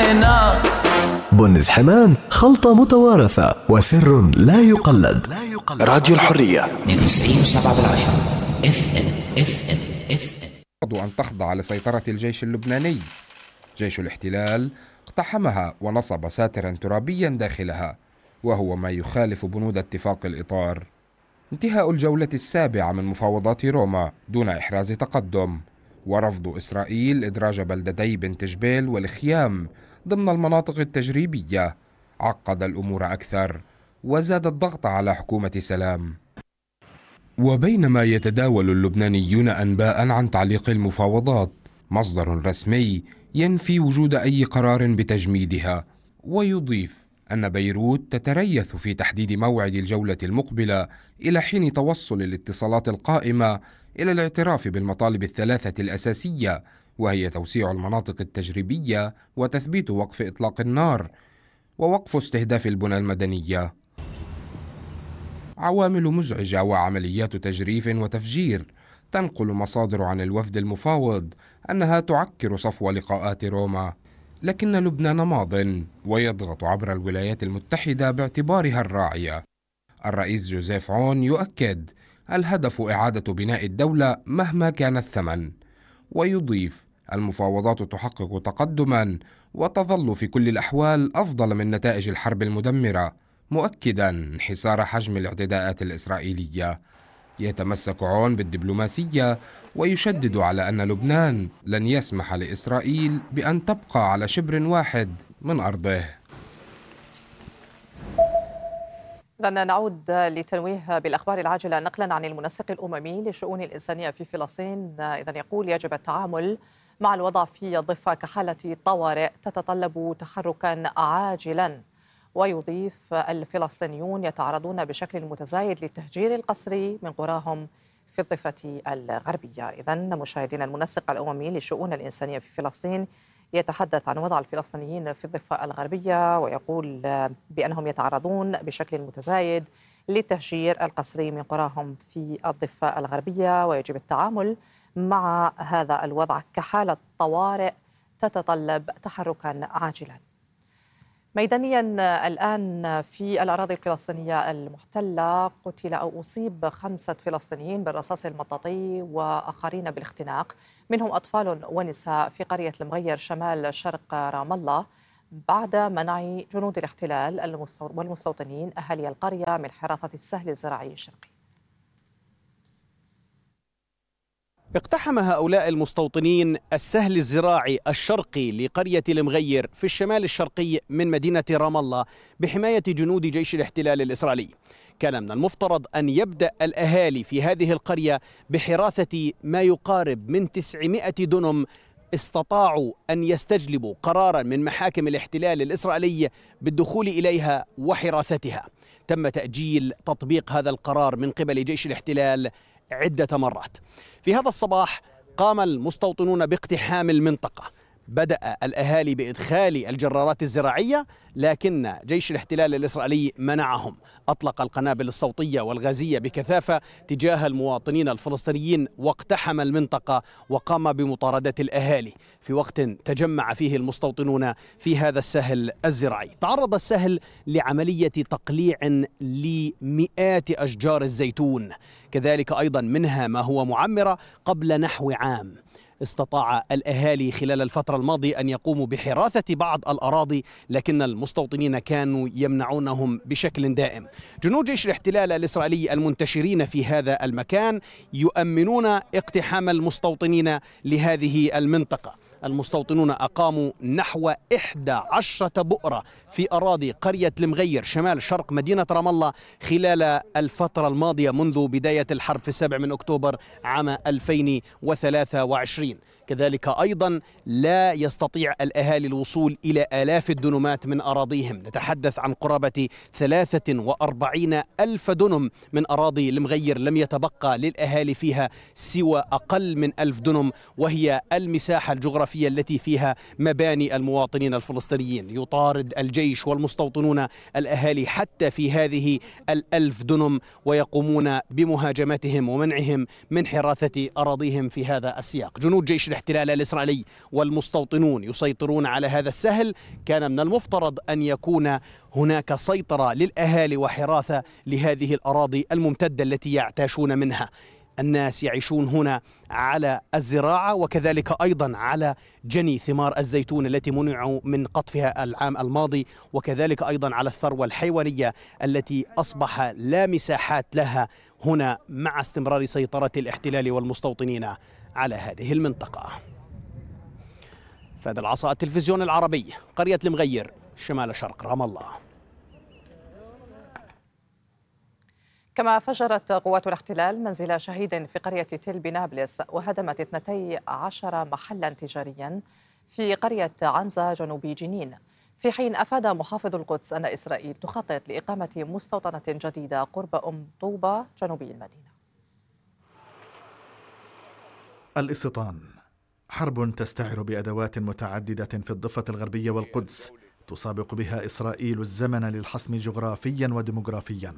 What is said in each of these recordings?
علينا. بنز حمام، خلطة متوارثة وسر لا يقلد. راديو الحرية 92.7 FM. أن تخضع لسيطرة الجيش اللبناني. جيش الاحتلال اقتحمها ونصب ساترا ترابيا داخلها، وهو ما يخالف بنود اتفاق الإطار. انتهاء الجولة السابعة من مفاوضات روما دون إحراز تقدم، ورفض إسرائيل إدراج بلدتي بنت جبيل والخيام ضمن المناطق التجريبية عقد الأمور أكثر وزاد الضغط على حكومة سلام. وبينما يتداول اللبنانيون أنباء عن تعليق المفاوضات، مصدر رسمي ينفي وجود أي قرار بتجميدها، ويضيف أن بيروت تتريث في تحديد موعد الجولة المقبلة إلى حين توصل الاتصالات القائمة إلى الاعتراف بالمطالب الثلاثة الأساسية، وهي توسيع المناطق التجريبية وتثبيت وقف إطلاق النار ووقف استهداف البنى المدنية. عوامل مزعجة وعمليات تجريف وتفجير. تنقل مصادر عن الوفد المفاوض أنها تعكر صفو لقاءات روما، لكن لبنان ماض ويضغط عبر الولايات المتحدة باعتبارها الراعية. الرئيس جوزيف عون يؤكد الهدف إعادة بناء الدولة مهما كان الثمن، ويضيف المفاوضات تحقق تقدما وتظل في كل الأحوال أفضل من نتائج الحرب المدمرة، مؤكدا انحسار حجم الاعتداءات الإسرائيلية. يتمسك عون بالدبلوماسية ويشدد على أن لبنان لن يسمح لإسرائيل بأن تبقى على شبر واحد من أرضه. إذن نعود لتنويه بالأخبار العاجلة نقلا عن المنسق الأممي للشؤون الإنسانية في فلسطين. إذن يقول يجب التعامل مع الوضع في الضفة كحالة طوارئ تتطلب تحركا عاجلا. ويضيف الفلسطينيون يتعرضون بشكل متزايد للتهجير القسري من قراهم في الضفة الغربية. إذن مشاهدينا، المنسق الأممي للشؤون الإنسانية في فلسطين يتحدث عن وضع الفلسطينيين في الضفة الغربية، ويقول بأنهم يتعرضون بشكل متزايد للتهجير القسري من قراهم في الضفة الغربية، ويجب التعامل مع هذا الوضع كحالة طوارئ تتطلب تحركا عاجلا. ميدانيا الآن في الأراضي الفلسطينية المحتلة قتل أو أصيب 5 فلسطينيين بالرصاص المطاطي وآخرين بالاختناق، منهم أطفال ونساء في قرية المغير شمال شرق رام الله، بعد منع جنود الاحتلال والمستوطنين أهالي القرية من حراثة السهل الزراعي الشرقي. اقتحم هؤلاء المستوطنين السهل الزراعي الشرقي لقرية المغير في الشمال الشرقي من مدينة رام الله بحماية جنود جيش الاحتلال الإسرائيلي. كان من المفترض أن يبدأ الأهالي في هذه القرية بحراثة ما يقارب من 900 دنم. استطاعوا أن يستجلبوا قرارا من محاكم الاحتلال الإسرائيلي بالدخول إليها وحراثتها. تم تأجيل تطبيق هذا القرار من قبل جيش الاحتلال عدة مرات. في هذا الصباح قام المستوطنون باقتحام المنطقة. بدأ الأهالي بإدخال الجرارات الزراعية، لكن جيش الاحتلال الإسرائيلي منعهم. أطلق القنابل الصوتية والغازية بكثافة تجاه المواطنين الفلسطينيين واقتحم المنطقة وقام بمطاردة الأهالي في وقت تجمع فيه المستوطنون في هذا السهل الزراعي. تعرض السهل لعملية تقليع لمئات أشجار الزيتون، كذلك أيضا منها ما هو معمرة قبل نحو عام. استطاع الأهالي خلال الفترة الماضية أن يقوموا بحراثة بعض الأراضي، لكن المستوطنين كانوا يمنعونهم بشكل دائم. جنود جيش الاحتلال الإسرائيلي المنتشرين في هذا المكان يؤمنون اقتحام المستوطنين لهذه المنطقة. المستوطنون أقاموا نحو 11 بؤرة في أراضي قرية المغير شمال شرق مدينة رام الله خلال الفترة الماضية منذ بداية الحرب في 7 من أكتوبر عام 2023. كذلك أيضا لا يستطيع الأهالي الوصول إلى آلاف الدنمات من أراضيهم. نتحدث عن قرابة 43 ألف دنم من أراضي المغير لم يتبقى للأهالي فيها سوى أقل من 1000 دنم، وهي المساحة الجغرافية التي فيها مباني المواطنين الفلسطينيين. يطارد الجيش والمستوطنون الأهالي حتى في هذه 1000 دنم ويقومون بمهاجمتهم ومنعهم من حراثة أراضيهم في هذا السياق. جنود جيش الاحتلال الإسرائيلي والمستوطنون يسيطرون على هذا السهل، كان من المفترض أن يكون هناك سيطرة للأهالي وحراثة لهذه الأراضي الممتدة التي يعتاشون منها. الناس يعيشون هنا على الزراعة وكذلك أيضا على جني ثمار الزيتون التي منعوا من قطفها العام الماضي، وكذلك أيضا على الثروة الحيوانية التي أصبح لا مساحات لها هنا مع استمرار سيطرة الاحتلال والمستوطنين على هذه المنطقة. فهذا العصا، التلفزيون العربي، قرية المغير، شمال شرق رام الله. كما فجرت قوات الاحتلال منزل شهيد في قرية تل بنابلس وهدمت 12 محلا تجاريا في قرية عنزة جنوب جنين، في حين أفاد محافظ القدس أن إسرائيل تخطط لإقامة مستوطنة جديدة قرب أم طوبة جنوبي المدينة. الاستيطان حرب تستعر بأدوات متعددة في الضفة الغربية والقدس، تسابق بها إسرائيل الزمن للحسم جغرافيا وديموغرافيا.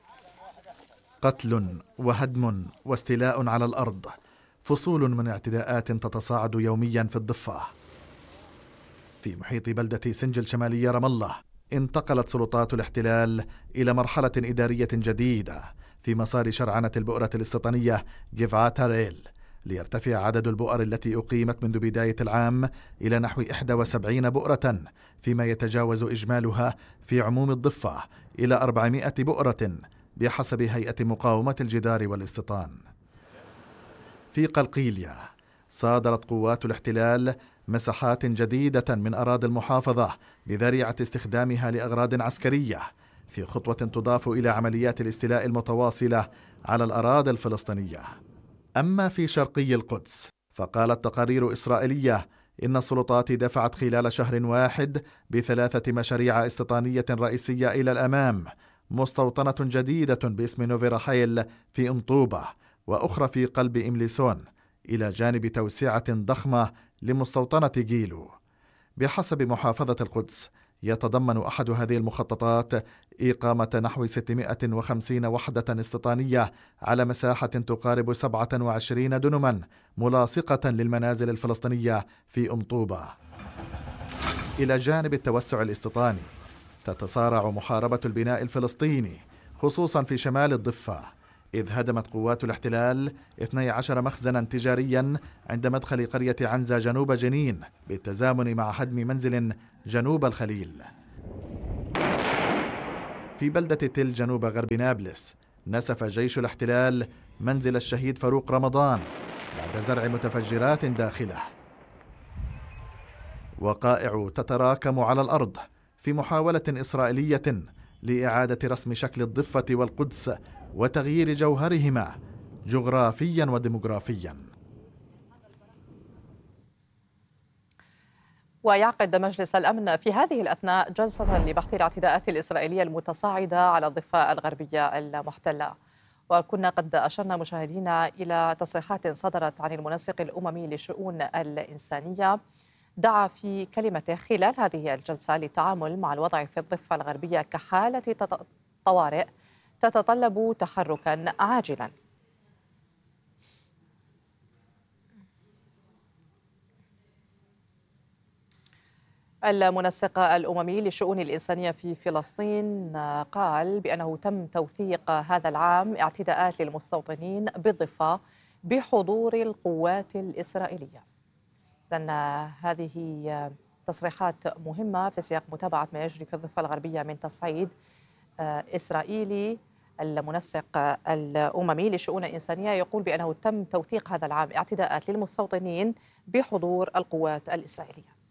قتل وهدم واستيلاء على الأرض، فصول من اعتداءات تتصاعد يوميا في الضفة. في محيط بلدة سنجل شمالية رام الله، انتقلت سلطات الاحتلال إلى مرحلة إدارية جديدة في مسار شرعنة البؤرة الاستيطانية جيفعات هاريل، ليرتفع عدد البؤر التي أقيمت منذ بداية العام إلى نحو 71 بؤرة، فيما يتجاوز إجمالها في عموم الضفة إلى 400 بؤرة بحسب هيئة مقاومة الجدار والاستيطان. في قلقيلية صادرت قوات الاحتلال مساحات جديدة من أراضي المحافظة بذريعة استخدامها لأغراض عسكرية، في خطوة تضاف إلى عمليات الاستيلاء المتواصلة على الأراضي الفلسطينية. أما في شرقي القدس، فقالت تقارير إسرائيلية إن السلطات دفعت خلال شهر واحد ب3 مشاريع استيطانية رئيسية إلى الأمام، مستوطنة جديدة باسم نوفي رحيل في أم طوبة، وأخرى في قلب إمليسون، إلى جانب توسعة ضخمة لمستوطنة جيلو. بحسب محافظة القدس، يتضمن أحد هذه المخططات إقامة نحو 650 وحدة استيطانية على مساحة تقارب 27 دنما ملاصقة للمنازل الفلسطينية في أم طوبة. إلى جانب التوسع الاستيطاني، تتصارع محاربة البناء الفلسطيني خصوصا في شمال الضفة، إذ هدمت قوات الاحتلال 12 مخزنا تجاريا عند مدخل قرية عنزة جنوب جنين، بالتزامن مع هدم منزل جنوب الخليل. في بلدة تل جنوب غرب نابلس، نسف جيش الاحتلال منزل الشهيد فاروق رمضان بعد زرع متفجرات داخله. وقائع تتراكم على الأرض في محاولة إسرائيلية لإعادة رسم شكل الضفة والقدس وتغيير جوهرهما جغرافيا وديموغرافيا. ويعقد مجلس الأمن في هذه الأثناء جلسة لبحث الاعتداءات الإسرائيلية المتصاعدة على الضفة الغربية المحتلة. وكنا قد أشرنا مشاهدينا إلى تصريحات صدرت عن المنسق الأممي للشؤون الإنسانية، دعا في كلمته خلال هذه الجلسة للتعامل مع الوضع في الضفة الغربية كحالة طوارئ تتطلب تحركا عاجلا. المنسق الأممي للشؤون الإنسانية في فلسطين قال بأنه تم توثيق هذا العام اعتداءات للمستوطنين بالضفة بحضور القوات الإسرائيلية. لأن هذه تصريحات مهمة في سياق متابعة ما يجري في الضفة الغربية من تصعيد إسرائيلي. المنسق الأممي للشؤون الإنسانية يقول بأنه تم توثيق هذا العام اعتداءات للمستوطنين بحضور القوات الإسرائيلية.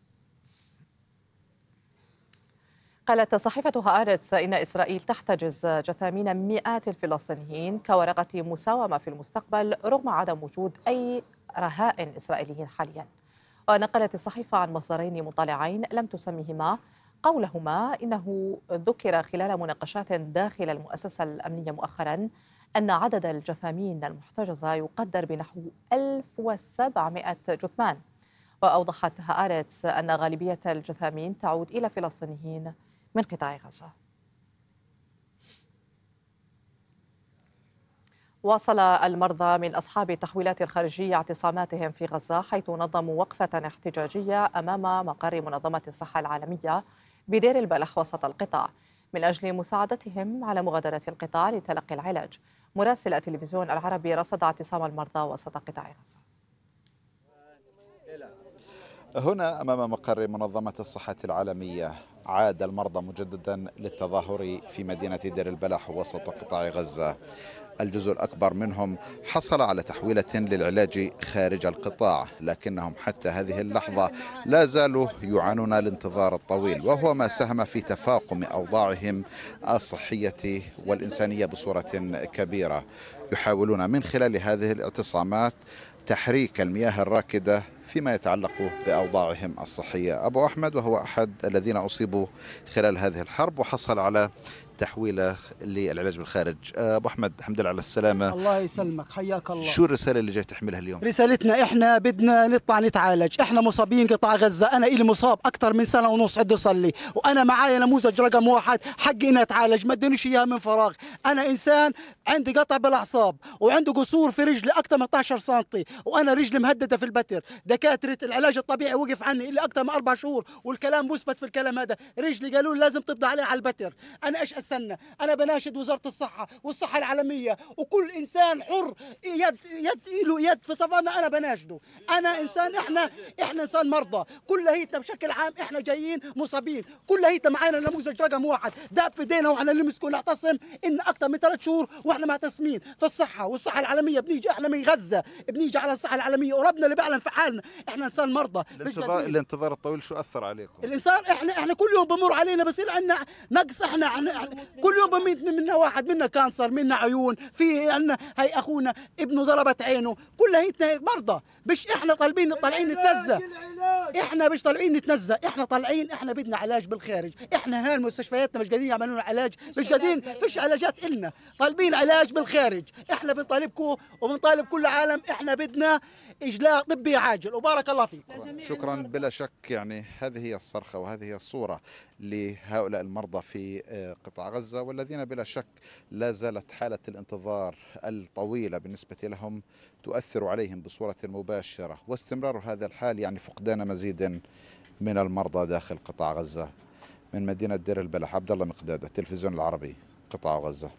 قالت صحيفة هآرتس إن إسرائيل تحتجز جثامين مئات الفلسطينيين كورقة مساومة في المستقبل رغم عدم وجود أي رهائن إسرائيليين حاليا. ونقلت الصحيفة عن مصدرين مطلعين لم تسميهما قولهما إنه ذكر خلال مناقشات داخل المؤسسة الأمنية مؤخرا أن عدد الجثامين المحتجزة يقدر بنحو 1700 جثمان. وأوضحت هآرتس أن غالبية الجثامين تعود إلى فلسطينيين من قطاع غزة. واصل المرضى من أصحاب التحويلات الخارجية اعتصاماتهم في غزة، حيث نظموا وقفة احتجاجية أمام مقر منظمة الصحة العالمية بدير البلح وسط القطاع من أجل مساعدتهم على مغادرة القطاع لتلقي العلاج. مراسل التلفزيون العربي رصد اعتصام المرضى وسط قطاع غزة. هنا أمام مقر منظمة الصحة العالمية عاد المرضى مجددا للتظاهر في مدينة دير البلح وسط قطاع غزة. الجزء الأكبر منهم حصل على تحويلة للعلاج خارج القطاع، لكنهم حتى هذه اللحظة لا زالوا يعانون الانتظار الطويل، وهو ما ساهم في تفاقم أوضاعهم الصحية والإنسانية بصورة كبيرة. يحاولون من خلال هذه الاعتصامات تحريك المياه الراكدة فيما يتعلق بأوضاعهم الصحية. أبو أحمد وهو أحد الذين أصيبوا خلال هذه الحرب وحصل على تحويله للعلاج بالخارج. أبو أحمد، الحمد لله على السلامة. الله يسلمك، حياك الله. شو الرسالة اللي جاي تحملها اليوم؟ رسالتنا إحنا بدنا نطلع نتعالج، إحنا مصابين قطاع غزة. أنا إلي مصاب أكثر من سنة ونص عده صار لي، وأنا معايا نموذج رقم 1 حقي إني أتعالج، ما ادونيش إياها من فراغ. أنا إنسان عندي قطع بالأعصاب وعنده قصور في رجلي أكثر من 18 سنتي، وأنا رجلي مهددة في البتر. دكاترة العلاج الطبيعي وقف عني إلي أكثر من 4 شهور، والكلام مثبت في الكلام هذا. رجلي قالوا لي لازم تبضى عليها على البتر. أنا إيش أستنى؟ أنا بناشد وزارة الصحة والصحة العالمية وكل إنسان حر له يد في صفنا. أنا بناشده، أنا إنسان، إحنا إنسان مرضى كليتنا بشكل عام، إحنا جايين مصابين كليتنا، معانا نموذج رقم 1 داب في ايدينا وإحنا نمسكه نعتصم إن أكثر من 3 شهور وإحنا معتصمين في الصحة والصحة العالمية. بنيجي إحنا من غزة، بنيجي على الصحة العالمية وربنا اللي بيعلم في حالنا. إحنا إنسان مرضى. الانتظار الطويل شو أثر عليكم؟ الإنسان إحنا كل يوم بمر علينا بصير عندنا نقص. إحنا كل يوم بميت منا واحد، منا كانسر، منا عيون، في عندنا هاي أخونا ابنه ضربت عينه. كلها مرضى. مش إحنا طالعين نتنزه، إحنا مش طالعين نتنزه، إحنا طالعين، إحنا بدنا علاج بالخارج. إحنا هاي مستشفياتنا مش قادرين يعملون علاج، مش قادرين، فيش علاجات إلنا، طالبين علاج بالخارج. إحنا بنطالبكم وبنطالب كل عالم، إحنا بدنا إجلاء طبي عاجل، وبارك الله فيكم. شكرا. بلا شك يعني هذه هي الصرخة وهذه هي الصورة لهؤلاء المرضى في قطاع غزة، والذين بلا شك لا زالت حالة الانتظار الطويلة بالنسبة لهم تؤثر عليهم بصورة مباشرة، واستمرار هذا الحال يعني فقدان مزيد من المرضى داخل قطاع غزة. من مدينة دير البلح، عبد الله مقداد، التلفزيون العربي، قطاع غزة.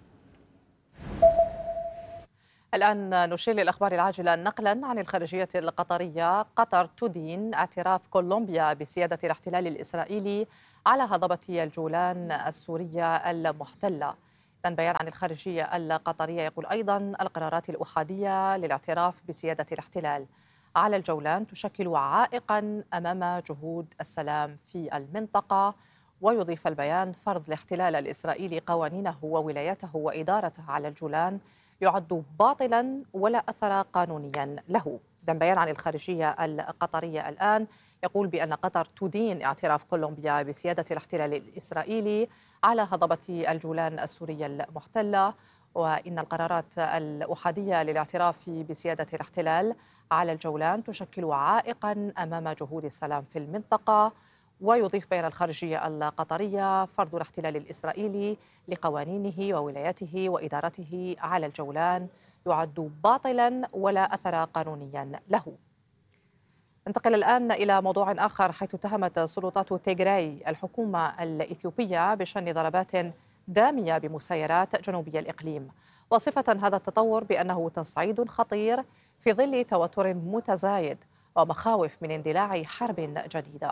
الآن نشير للأخبار العاجلة نقلا عن الخارجية القطرية. قطر تدين اعتراف كولومبيا بسيادة الاحتلال الإسرائيلي على هضبة الجولان السورية المحتلة. بيان عن الخارجية القطرية يقول أيضا القرارات الأحادية للاعتراف بسيادة الاحتلال على الجولان تشكل عائقا أمام جهود السلام في المنطقة. ويضيف البيان فرض الاحتلال الإسرائيلي قوانينه وولايته وإدارته على الجولان يعد باطلا ولا أثر قانونيا له. بيان عن الخارجية القطرية الآن يقول بأن قطر تدين اعتراف كولومبيا بسيادة الاحتلال الإسرائيلي على هضبة الجولان السورية المحتلة، وإن القرارات الأحادية للاعتراف بسيادة الاحتلال على الجولان تشكل عائقا أمام جهود السلام في المنطقة. ويضيف بيان الخارجية القطرية فرض الاحتلال الإسرائيلي لقوانينه وولايته وإدارته على الجولان يعد باطلا ولا أثر قانونيا له. ننتقل الآن إلى موضوع آخر، حيث اتهمت سلطات تيغراي الحكومة الإثيوبية بشن ضربات دامية بمسيرات جنوبي الإقليم، وصفة هذا التطور بأنه تصعيد خطير في ظل توتر متزايد ومخاوف من اندلاع حرب جديدة.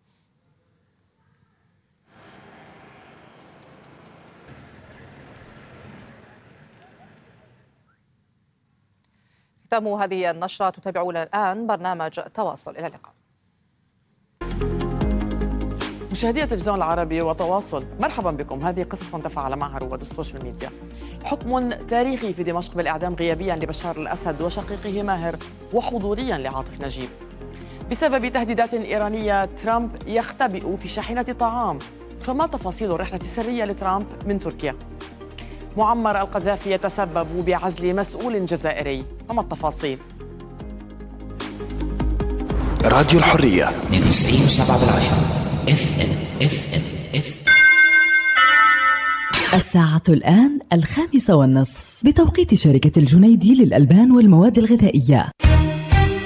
ختام هذه النشرة. تتابعون الآن برنامج تواصل. إلى اللقاء. مشاهدي التلفزيون العربي وتواصل، مرحبا بكم. هذه قصص تفاعل معها رواد السوشيال ميديا. حكم تاريخي في دمشق بالإعدام غيابيا لبشار الأسد وشقيقه ماهر وحضوريا لعاطف نجيب. بسبب تهديدات إيرانية ترامب يختبئ في شاحنة طعام. فما تفاصيل الرحلة السرية لترامب من تركيا؟ معمر القذافي يتسبب بعزل مسؤول جزائري. وما التفاصيل؟ راديو الحرية 92.7 FM. الساعة الآن 5:30 بتوقيت شركة الجنيدي للألبان والمواد الغذائية.